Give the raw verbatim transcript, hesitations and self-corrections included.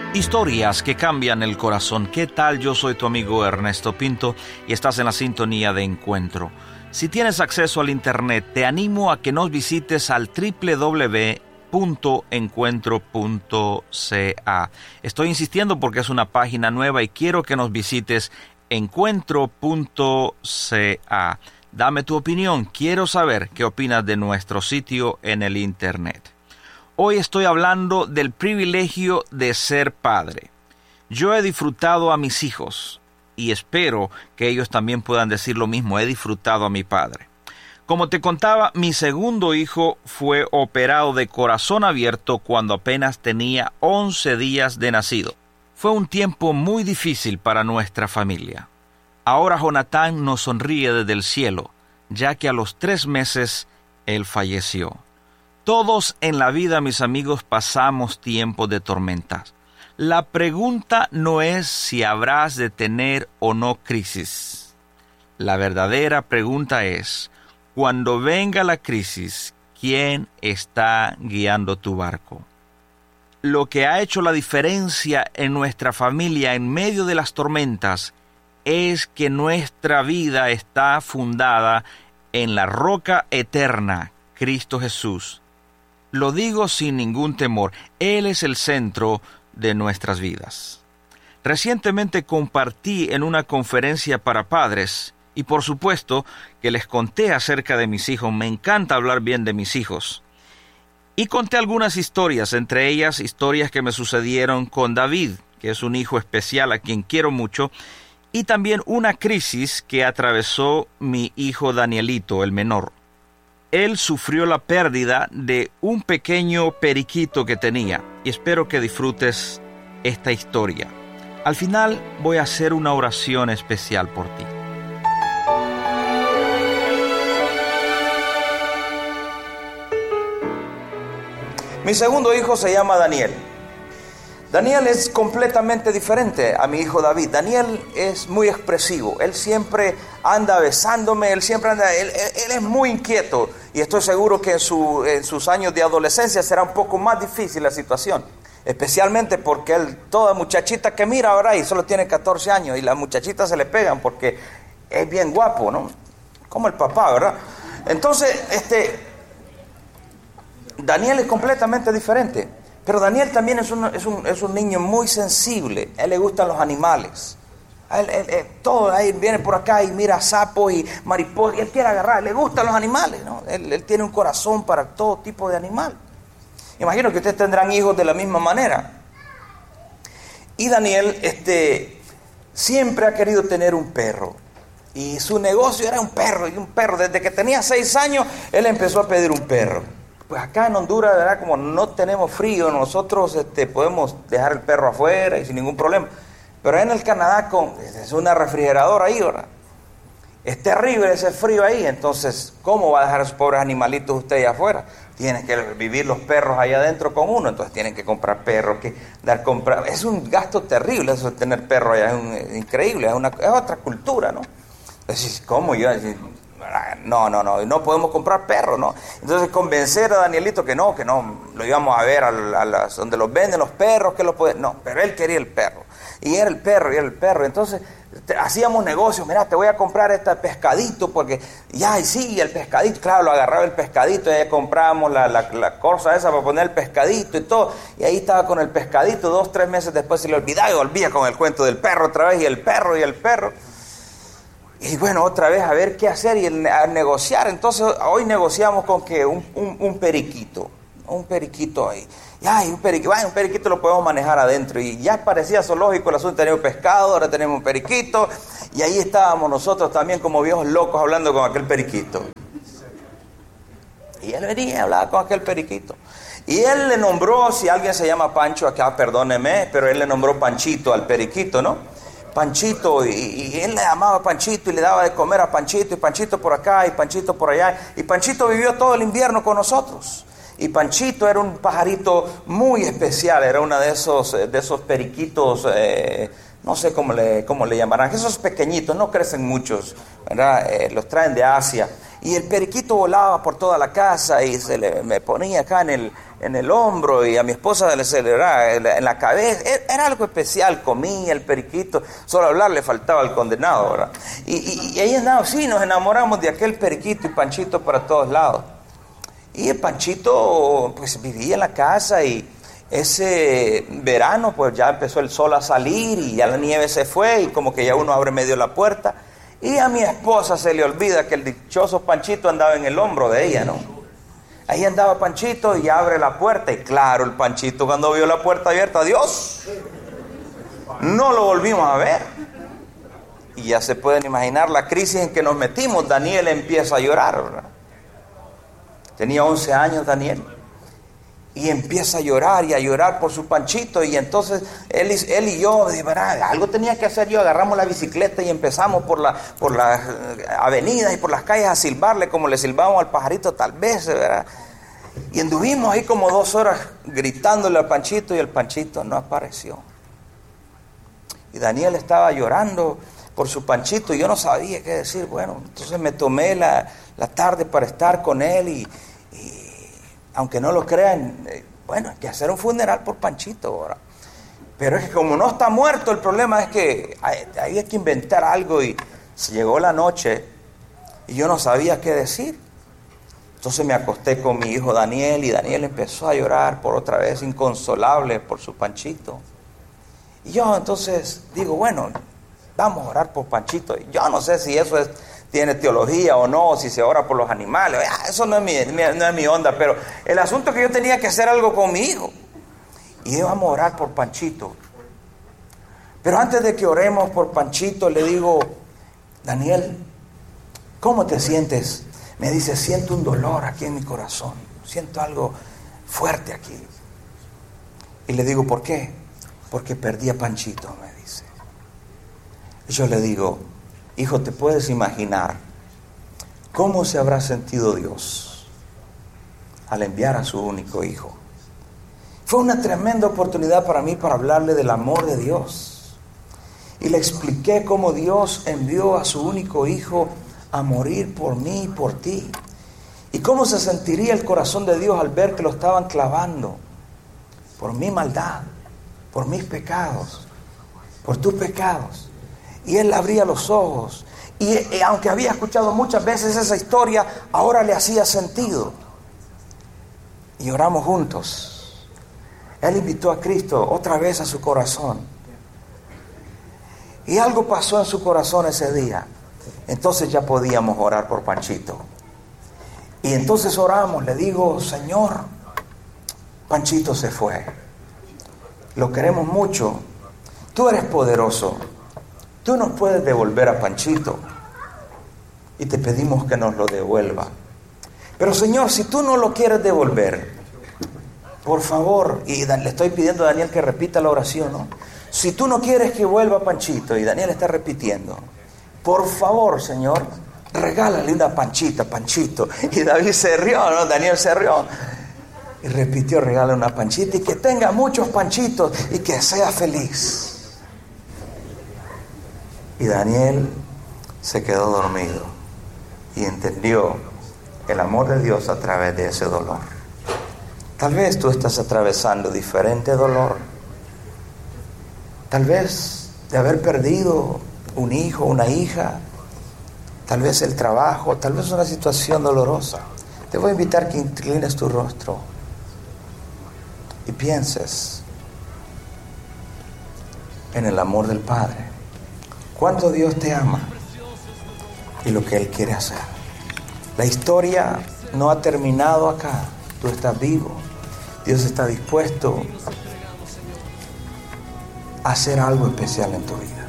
Historias que cambian el corazón. ¿Qué tal? Yo soy tu amigo Ernesto Pinto y estás en la sintonía de Encuentro. Si tienes acceso al internet, te animo a que nos visites al doble u doble u doble u punto encuentro punto c a. Estoy insistiendo porque es una página nueva y quiero que nos visites encuentro punto c a. Dame tu opinión, quiero saber qué opinas de nuestro sitio en el internet. Hoy estoy hablando del privilegio de ser padre. Yo he disfrutado a mis hijos y espero que ellos también puedan decir lo mismo. He disfrutado a mi padre. Como te contaba, mi segundo hijo fue operado de corazón abierto cuando apenas tenía once días de nacido. Fue un tiempo muy difícil para nuestra familia. Ahora Jonathan nos sonríe desde el cielo, ya que a los tres meses él falleció. Todos en la vida, mis amigos, pasamos tiempos de tormentas. La pregunta no es si habrás de tener o no crisis. La verdadera pregunta es, cuando venga la crisis, ¿quién está guiando tu barco? Lo que ha hecho la diferencia en nuestra familia en medio de las tormentas es que nuestra vida está fundada en la roca eterna, Cristo Jesús. Lo digo sin ningún temor, Él es el centro de nuestras vidas. Recientemente compartí en una conferencia para padres y por supuesto que les conté acerca de mis hijos. Me encanta hablar bien de mis hijos. Y conté algunas historias, entre ellas historias que me sucedieron con David, que es un hijo especial a quien quiero mucho, y también una crisis que atravesó mi hijo Danielito, el menor. Él sufrió la pérdida de un pequeño periquito que tenía y espero que disfrutes esta historia. Al final voy a hacer una oración especial por ti. Mi segundo hijo se llama Daniel. Daniel es completamente diferente a mi hijo David. Daniel es muy expresivo. Él siempre anda besándome, él siempre anda, él, él, él es muy inquieto. Y estoy seguro que en, su, en sus años de adolescencia será un poco más difícil la situación. Especialmente porque él, toda muchachita que mira ahora y solo tiene catorce años y las muchachitas se le pegan porque es bien guapo, ¿no? Como el papá, ¿verdad? Entonces, este, Daniel es completamente diferente. Pero Daniel también es un, es, un, es un niño muy sensible. A él le gustan los animales. A él, él, él, todo ahí viene por acá y mira sapos y mariposas. Y él quiere agarrar. Le gustan los animales, ¿no? Él, él tiene un corazón para todo tipo de animal. Imagino que ustedes tendrán hijos de la misma manera. Y Daniel este, siempre ha querido tener un perro. Y su negocio era un perro. Y un perro. Desde que tenía seis años, él empezó a pedir un perro. Pues acá en Honduras, ¿verdad? Como no tenemos frío, nosotros este, podemos dejar el perro afuera y sin ningún problema. Pero en el Canadá con, es una refrigeradora ahí, ¿verdad? Es terrible ese frío ahí, entonces, ¿cómo va a dejar a esos pobres animalitos usted allá afuera? Tienen que vivir los perros allá adentro con uno, entonces tienen que comprar perros, que dar comprar. Es un gasto terrible eso de tener perros allá, es, un, es increíble, es, una, es otra cultura, ¿no? Entonces, ¿cómo yo? No, no, no, no podemos comprar perros, ¿no? Entonces convencer a Danielito que no, que no, lo íbamos a ver a, a las, donde los venden los perros, que lo pueden, no, pero él quería el perro, y era el perro, y era el perro, entonces te, hacíamos negocios, mira, te voy a comprar este pescadito, porque, ya, y sí, el pescadito, claro, lo agarraba el pescadito, y ahí comprábamos la, la, la cosa esa para poner el pescadito y todo, y ahí estaba con el pescadito, dos, tres meses después se le olvidaba, y volvía con el cuento del perro otra vez, y el perro, y el perro. Y bueno, otra vez a ver qué hacer y a negociar. Entonces hoy negociamos con que un, un, un periquito, un periquito ahí. Ya, y un periquito, un periquito lo podemos manejar adentro. Y ya parecía zoológico el asunto, teníamos pescado, ahora tenemos un periquito. Y ahí estábamos nosotros también como viejos locos hablando con aquel periquito. Y él venía y hablaba con aquel periquito. Y él le nombró, si alguien se llama Pancho acá, perdóneme, pero él le nombró Panchito al periquito, ¿no? Panchito, y, y él le llamaba Panchito y le daba de comer a Panchito, y Panchito por acá, y Panchito por allá, y Panchito vivió todo el invierno con nosotros, y Panchito era un pajarito muy especial, era uno de esos, de esos periquitos, eh, no sé cómo le, cómo le llamarán, esos pequeñitos, no crecen muchos, ¿verdad? Eh, los traen de Asia, y el periquito volaba por toda la casa, y se le, me ponía acá en el, en el hombro y a mi esposa le aceleraba en la, en la cabeza. Era algo especial, comía el periquito, solo hablar le faltaba al condenado, ¿verdad? Y, y, y ahí andaba, sí, nos enamoramos de aquel periquito y Panchito para todos lados. Y el Panchito pues vivía en la casa y ese verano pues ya empezó el sol a salir y ya la nieve se fue y como que ya uno abre medio la puerta y a mi esposa se le olvida que el dichoso Panchito andaba en el hombro de ella, ¿no? Ahí andaba Panchito y abre la puerta y claro, el Panchito cuando vio la puerta abierta, ¡Dios! No lo volvimos a ver. Y ya se pueden imaginar la crisis en que nos metimos. Daniel empieza a llorar, ¿verdad? Tenía once años Daniel. Y empieza a llorar y a llorar por su Panchito. Y entonces él, él y yo, ¿verdad? Algo tenía que hacer yo. Agarramos la bicicleta y empezamos por la, por las avenidas y por las calles a silbarle como le silbamos al pajarito tal vez, ¿verdad? Y anduvimos ahí como dos horas gritándole al Panchito y el Panchito no apareció. Y Daniel estaba llorando por su Panchito y yo no sabía qué decir. Bueno, entonces me tomé la, la tarde para estar con él y... Aunque no lo crean, eh, bueno, hay que hacer un funeral por Panchito ahora. Pero es que como no está muerto, el problema es que hay, hay que inventar algo y se llegó la noche y yo no sabía qué decir. Entonces me acosté con mi hijo Daniel y Daniel empezó a llorar por otra vez, inconsolable por su Panchito. Y yo entonces digo, bueno, vamos a orar por Panchito. Y yo no sé si eso es... tiene teología o no, si se ora por los animales, eso no es, mi, no es mi onda, pero el asunto es que yo tenía que hacer algo con mi hijo, y íbamos a orar por Panchito. Pero antes de que oremos por Panchito, le digo, Daniel, ¿cómo te sientes? Me dice, siento un dolor aquí en mi corazón, siento algo fuerte aquí. Y le digo, ¿por qué? Porque perdí a Panchito, me dice. Y yo le digo, hijo, ¿te puedes imaginar cómo se habrá sentido Dios al enviar a su único hijo? Fue una tremenda oportunidad para mí para hablarle del amor de Dios. Y le expliqué cómo Dios envió a su único hijo a morir por mí y por ti. Y cómo se sentiría el corazón de Dios al ver que lo estaban clavando por mi maldad, por mis pecados, por tus pecados. Y él abría los ojos. Y, y aunque había escuchado muchas veces esa historia, ahora le hacía sentido. Y oramos juntos. Él invitó a Cristo otra vez a su corazón. Y algo pasó en su corazón ese día. Entonces ya podíamos orar por Panchito. Y entonces oramos. Le digo, Señor, Panchito se fue. Lo queremos mucho. Tú eres poderoso. Tú nos puedes devolver a Panchito y te pedimos que nos lo devuelva. Pero Señor, si tú no lo quieres devolver, por favor, y le estoy pidiendo a Daniel que repita la oración, ¿no? Si tú no quieres que vuelva Panchito, y Daniel está repitiendo, por favor, Señor, regálale una panchita, Panchito. Y David se rió, ¿no? Daniel se rió. Y repitió, regálale una panchita y que tenga muchos panchitos y que sea feliz. Y Daniel se quedó dormido y entendió el amor de Dios a través de ese dolor. Tal vez tú estás atravesando diferente dolor. Tal vez de haber perdido un hijo, una hija. Tal vez el trabajo, tal vez una situación dolorosa. Te voy a invitar que inclines tu rostro y pienses en el amor del Padre. Cuánto Dios te ama y lo que Él quiere hacer. La historia no ha terminado acá. Tú estás vivo. Dios está dispuesto a hacer algo especial en tu vida.